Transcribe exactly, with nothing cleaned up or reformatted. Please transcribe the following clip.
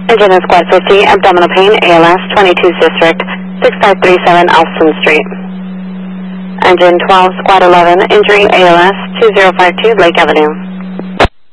Engine in Squad fifty, abdominal pain, A L S, twenty-two's District, six five three seven Alston Street. Engine twelve, Squad eleven, injury, A L S, two zero five two Lake Avenue.